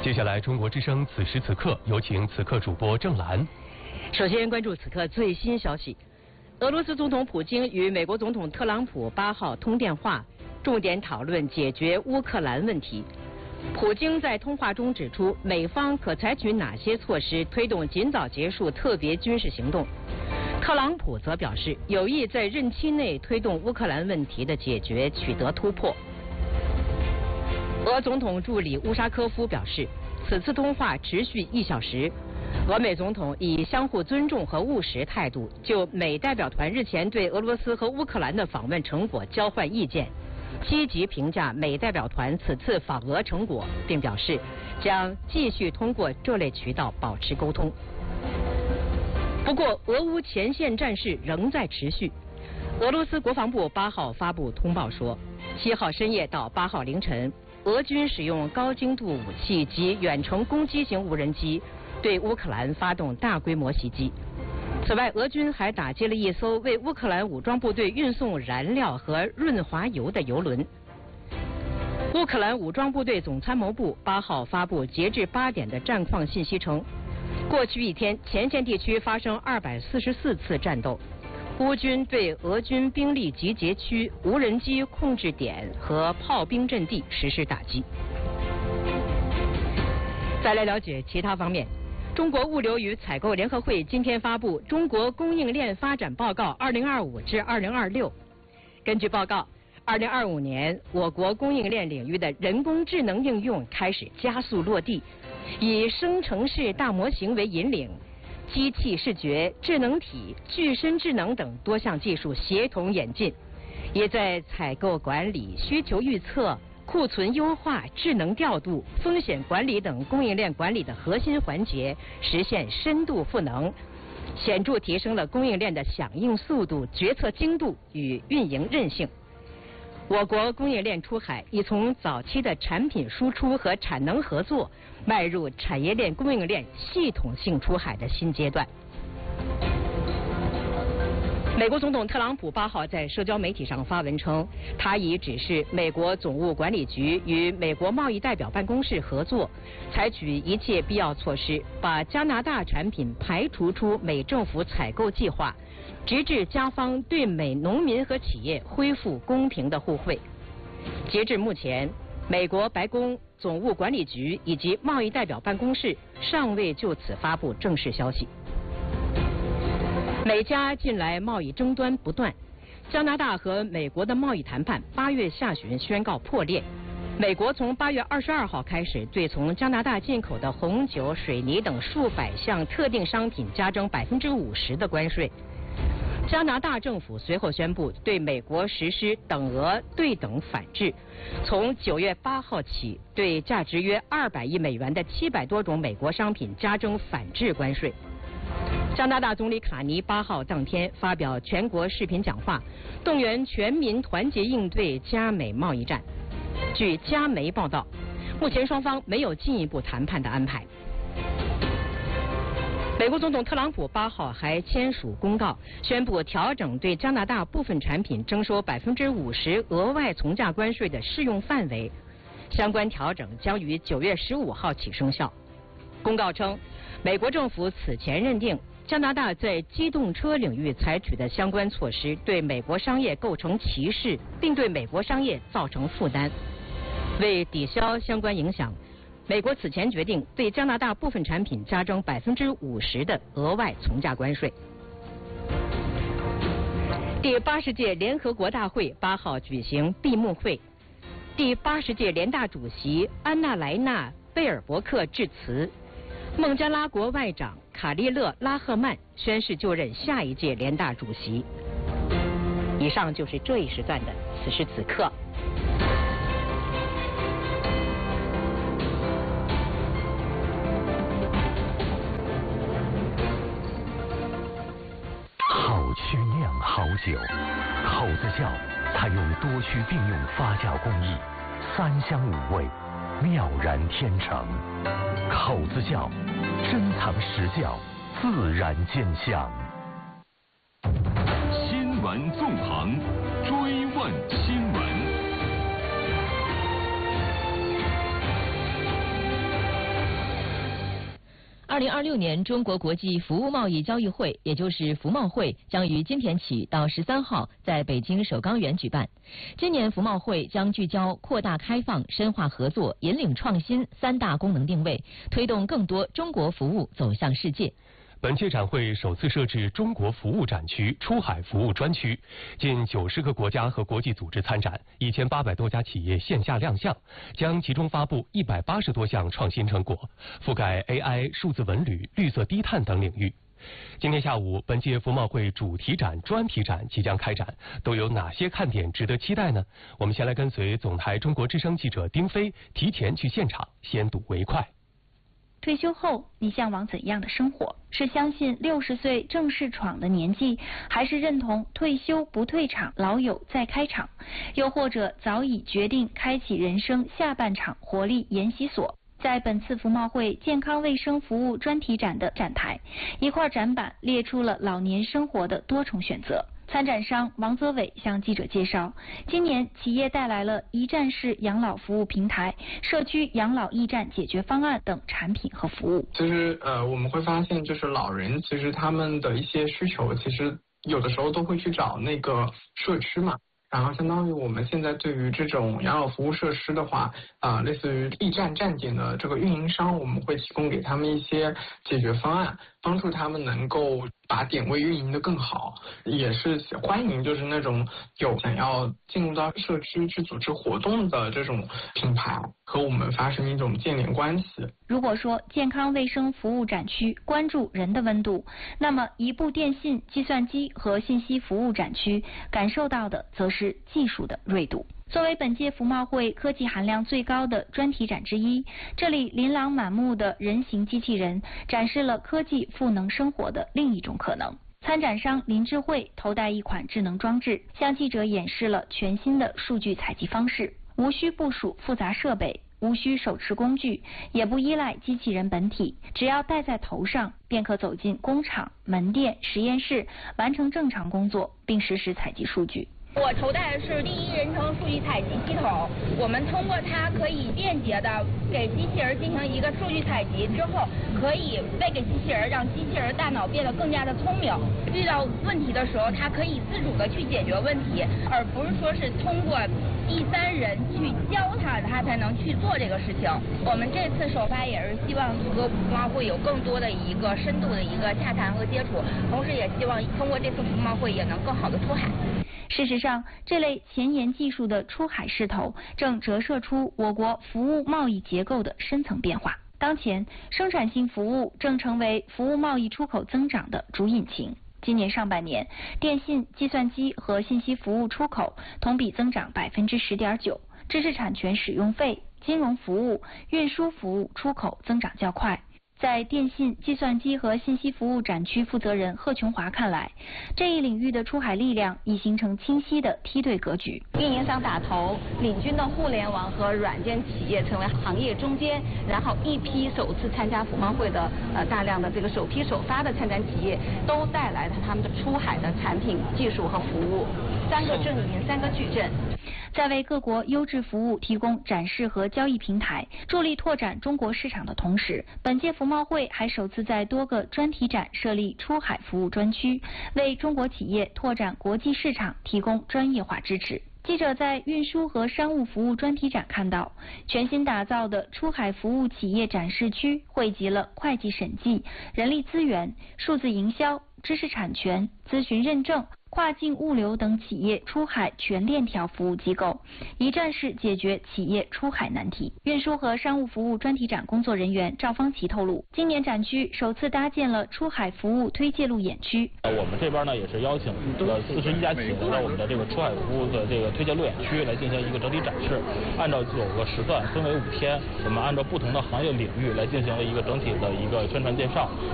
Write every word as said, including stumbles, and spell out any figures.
接下来，中国之声此时此刻有请此刻主播郑兰。 首先关注此刻最新消息：俄罗斯总统普京与美国总统特朗普八号通电话，重点讨论解决乌克兰问题。普京在通话中指出，美方可采取哪些措施推动尽早结束特别军事行动。特朗普则表示，有意在任期内推动乌克兰问题的解决取得突破。俄总统助理乌沙科夫表示，此次通话持续一小时，俄美总统以相互尊重和务实态度，就美代表团日前对俄罗斯和乌克兰的访问成果交换意见，积极评价美代表团此次访俄成果，并表示将继续通过这类渠道保持沟通。不过，俄乌前线战事仍在持续。俄罗斯国防部八号发布通报说，七号深夜到八号凌晨，俄军使用高精度武器及远程攻击型无人机对乌克兰发动大规模袭击。此外，俄军还打击了一艘为乌克兰武装部队运送燃料和润滑油的油轮。乌克兰武装部队总参谋部八号发布截至八点的战况信息称，过去一天前线地区发生二百四十四次战斗，乌军对俄军兵力集结区、无人机控制点和炮兵阵地实施打击。再来了解其他方面，中国物流与采购联合会今天发布《中国供应链发展报告二零二五至二零二六》。根据报告，二零二五年我国供应链领域的人工智能应用开始加速落地，以生成式大模型为引领，机器视觉、智能体、具身智能等多项技术协同演进，也在采购管理、需求预测、库存优化、智能调度、风险管理等供应链管理的核心环节实现深度赋能，显著提升了供应链的响应速度、决策精度与运营韧性。我国供应链出海已从早期的产品输出和产能合作，迈入产业链供应链系统性出海的新阶段。美国总统特朗普八号在社交媒体上发文称，他已指示美国总务管理局与美国贸易代表办公室合作，采取一切必要措施，把加拿大产品排除出美政府采购计划，直至加方对美农民和企业恢复公平的互惠。截至目前，美国白宫、总务管理局以及贸易代表办公室尚未就此发布正式消息。美加近来贸易争端不断，加拿大和美国的贸易谈判八月下旬宣告破裂。美国从八月二十二号开始对从加拿大进口的红酒、水泥等数百项特定商品加征百分之五十的关税。加拿大政府随后宣布对美国实施等额对等反制，从九月八号起对价值约二百亿美元的七百多种美国商品加征反制关税。加拿大总理卡尼八号当天发表全国视频讲话，动员全民团结应对加美贸易战。据加媒报道，目前双方没有进一步谈判的安排。美国总统特朗普八号还签署公告，宣布调整对加拿大部分产品征收百分之五十额外从价关税的适用范围，相关调整将于九月十五号起生效。公告称，美国政府此前认定加拿大在机动车领域采取的相关措施对美国商业构成歧视，并对美国商业造成负担。为抵消相关影响，美国此前决定对加拿大部分产品加征百分之五十的额外从价关税。第八十届联合国大会八号举行闭幕会，第八十届联大主席安娜莱纳·贝尔伯克致辞，孟加拉国外长卡利勒·拉赫曼宣誓就任下一届联大主席。以上就是这一时段的此时此刻。 好曲酿好酒，口子窖采用多区并用发酵工艺，三香五味，妙然天成。口子窖珍藏实窖，自然见香。 新闻纵横，追问新闻。 二零二六年中国国际服务贸易交易会，也就是服贸会，将于今天起到十三号在北京首钢园举办。今年服贸会将聚焦扩大开放、深化合作、引领创新三大功能定位，推动更多中国服务走向世界。 本届展会首次设置中国服务展区、出海服务专区，近九十个国家和国际组织参展，一千八百多家企业线下亮相，将集中发布一百八十多项创新成果，覆盖 A I、数字文旅、绿色低碳等领域。今天下午，本届服贸会主题展、专题展即将开展，都有哪些看点值得期待呢？我们先来跟随总台中国之声记者丁飞提前去现场先睹为快。 退休后，你向往怎样的生活？是相信六十岁正是闯的年纪，还是认同退休不退场，老友再开场？又或者早已决定开启人生下半场活力研习所？在本次服贸会健康卫生服务专题展的展台，一块展板列出了老年生活的多重选择。参展商王泽伟向记者介绍，今年企业带来了一站式养老服务平台、社区养老驿站解决方案等产品和服务。 其实呃，我们会发现，就是老人其实他们的一些需求，其实有的时候都会去找那个社区嘛。然后相当于我们现在对于这种养老服务设施的话，啊、呃，类似于驿站站点的这个运营商，我们会提供给他们一些解决方案，帮助他们能够把点位运营的更好，也是欢迎就是那种有想要进入到社区去组织活动的这种品牌和我们发生一种建联关系。 如果说健康卫生服务展区关注人的温度，那么一部电信、计算机和信息服务展区感受到的则是技术的锐度。作为本届服贸会科技含量最高的专题展之一，这里琳琅满目的人形机器人展示了科技赋能生活的另一种可能。参展商林智慧头戴一款智能装置，向记者演示了全新的数据采集方式，无需部署复杂设备，无需手持工具，也不依赖机器人本体，只要戴在头上，便可走进工厂、门店、实验室，完成正常工作，并实时采集数据。 我头戴的是第一人称数据采集系统，我们通过它可以便捷的给机器人进行一个数据采集之后，可以喂给机器人，让机器人大脑变得更加的聪明。遇到问题的时候，它可以自主的去解决问题，而不是说是通过第三人去教它，它才能去做这个事情。我们这次首发也是希望和服贸会有更多的一个深度的一个洽谈和接触，同时也希望通过这次服贸会也能更好的出海。 事实上，这类前沿技术的出海势头正折射出我国服务贸易结构的深层变化。当前，生产性服务正成为服务贸易出口增长的主引擎。今年上半年，电信、计算机和信息服务出口同比增长百分之十点九，知识产权使用费、金融服务、运输服务出口增长较快。在电信、计算机和信息服务展区负责人贺琼华看来，这一领域的出海力量已形成清晰的梯队格局。 运营商打头，领军的互联网和软件企业成为行业中坚，然后一批首次参加服贸会的呃大量的这个首批首发的参展企业，都带来了他们的出海的产品、技术和服务，三个阵营，三个矩阵。 在为各国优质服务提供展示和交易平台，助力拓展中国市场的同时，本届服贸会还首次在多个专题展设立出海服务专区，为中国企业拓展国际市场提供专业化支持。记者在运输和商务服务专题展看到，全新打造的出海服务企业展示区汇集了会计审计、人力资源、数字营销、知识产权、咨询认证、跨境物流等企业出海全链条服务机构，一站式解决企业出海难题。运输和商务服务专题展工作人员赵方奇透露，今年展区首次搭建了出海服务推介路演区。 我们这边呢也是邀请了四十一家企业来到我们的这个出海服务的这个推介路演区来进行一个整体展示。按照九个时段，分为五天，我们按照不同的行业领域来进行了一个整体的一个宣传介绍。